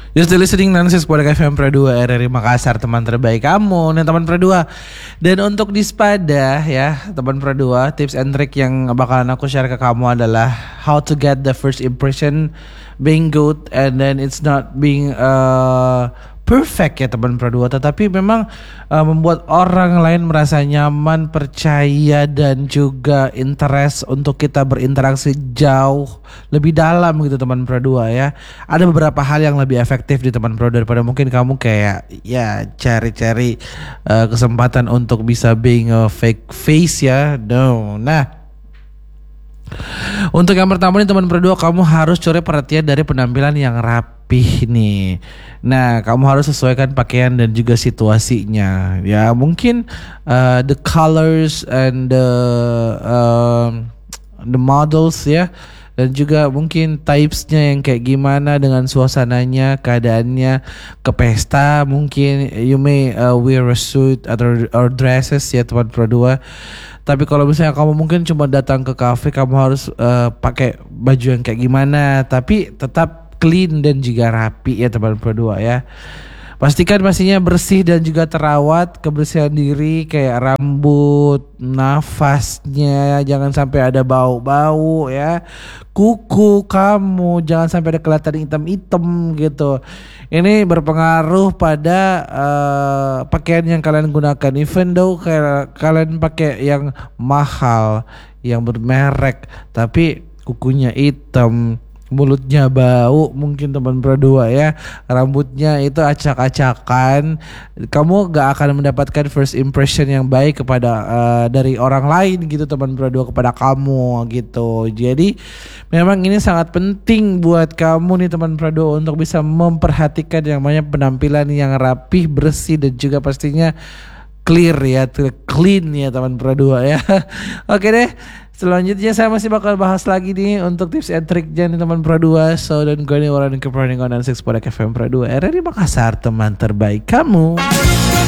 You're still listening Nansis Podcast FM Pro 2 RRI Makassar, teman terbaik kamu nih teman Pro 2. Dan untuk di Spada ya teman Pro 2, tips and trick yang bakalan aku share ke kamu adalah how to get the first impression being good and then it's not being perfect ya teman Pro 2, tetapi memang membuat orang lain merasa nyaman, percaya dan juga interest untuk kita berinteraksi jauh lebih dalam gitu teman Pro 2 ya. Ada beberapa hal yang lebih efektif di teman Pro 2 daripada mungkin kamu kayak ya cari-cari kesempatan untuk bisa being a fake face ya. No. Nah, untuk yang pertama nih teman Pro 2, kamu harus curi perhatian dari penampilan yang rapih nih. Nah, kamu harus sesuaikan pakaian dan juga situasinya. Ya, mungkin the colors and the models ya. Dan juga mungkin typesnya yang kayak gimana dengan suasananya, keadaannya. Ke pesta mungkin you may wear a suit or dresses ya teman Pro 2. Tapi kalau misalnya kamu mungkin cuma datang ke cafe, kamu harus pakai baju yang kayak gimana, tapi tetap clean dan juga rapi ya teman Pro 2 ya. Pastikan pastinya bersih dan juga terawat, kebersihan diri kayak rambut, nafasnya jangan sampai ada bau-bau ya. Kuku kamu jangan sampai ada kelihatan hitam-hitam gitu. Ini berpengaruh pada pakaian yang kalian gunakan. Even though kalian pakai yang mahal, yang bermerek, tapi kukunya hitam, mulutnya bau mungkin teman Pro 2 ya, rambutnya itu acak-acakan, kamu gak akan mendapatkan first impression yang baik kepada dari orang lain gitu teman Pro 2 kepada kamu gitu. Jadi memang ini sangat penting buat kamu nih teman Pro 2 untuk bisa memperhatikan yang namanya penampilan yang rapih, bersih dan juga pastinya clear ya, clean ya teman Pro 2 ya. Oke deh. Selanjutnya saya masih bakal bahas lagi nih untuk tips and trick nih teman Pro 2. So don't go anywhere and keep running on 6 Podcast FM Pro 2 RRI Makassar, teman terbaik kamu.